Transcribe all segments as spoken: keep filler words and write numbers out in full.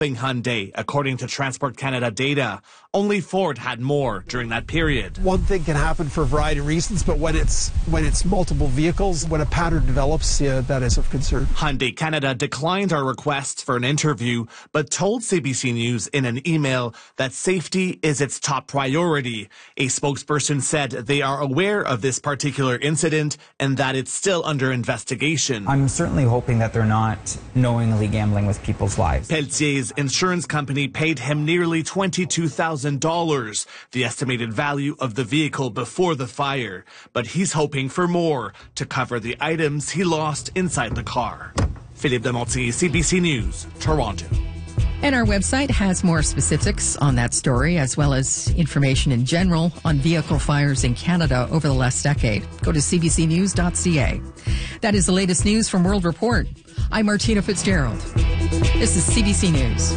Hyundai, according to Transport Canada data. Only Ford had more during that period. One thing can happen for a variety of reasons, but when it's when it's multiple vehicles, when a pattern develops, yeah, that is of concern. Hyundai Canada declined our request for an interview, but told C B C News in an email that safety is its top priority. A spokesperson said they are aware of this particular incident and that it's still under investigation. I'm certainly hoping that they're not knowingly gambling with people's lives. Peltier's insurance company paid him nearly twenty-two thousand dollars, the estimated value of the vehicle before the fire. But he's hoping for more to cover the items he lost inside the car. Philippe Demontier, C B C News, Toronto. And our website has more specifics on that story, as well as information in general on vehicle fires in Canada over the last decade. Go to c b c news dot c a. That is the latest news from World Report. I'm Martina Fitzgerald. This is C B C News.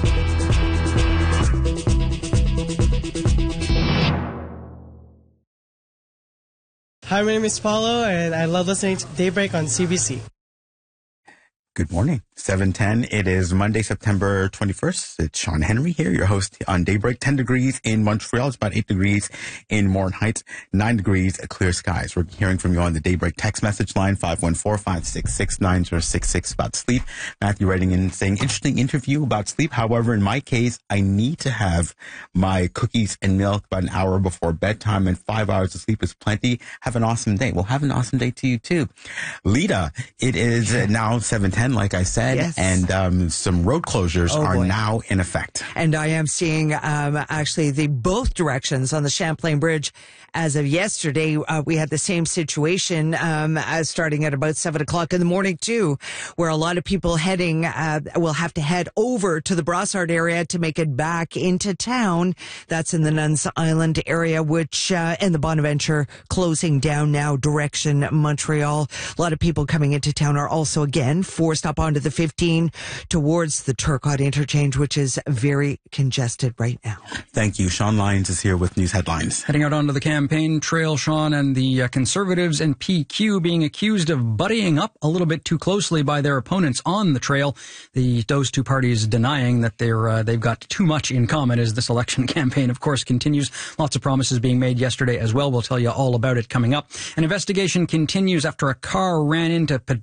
Hi, my name is Paulo, and I love listening to Daybreak on C B C. Good morning. seven ten. It is Monday, September twenty-first. It's Sean Henry here, your host on Daybreak. ten degrees in Montreal. It's about eight degrees in Morin Heights. nine degrees, clear skies. We're hearing from you on the Daybreak text message line, five one four, five six six, nine zero six six, about sleep. Matthew writing in saying, interesting interview about sleep. However, in my case, I need to have my cookies and milk about an hour before bedtime, and five hours of sleep is plenty. Have an awesome day. Well, have an awesome day to you too. Lita, it is now seven ten. Like I said, yes. and um, some road closures oh, are boy. now in effect. And I am seeing um, actually the both directions on the Champlain Bridge. As of yesterday, uh, we had the same situation um, as starting at about seven o'clock in the morning too, where a lot of people heading uh, will have to head over to the Brossard area to make it back into town. That's in the Nuns Island area, which uh, and the Bonaventure closing down now, direction Montreal. A lot of people coming into town are also again forced up onto the fifteen towards the Turcotte interchange, which is very congested right now. Thank you. Sean Lyons is here with news headlines. Heading out onto the campaign trail, Sean, and the uh, Conservatives and P Q being accused of buddying up a little bit too closely by their opponents on the trail. The those two parties denying that they're uh, they've got too much in common as this election campaign, of course, continues. Lots of promises being made yesterday as well. We'll tell you all about it coming up. An investigation continues after a car ran into pe-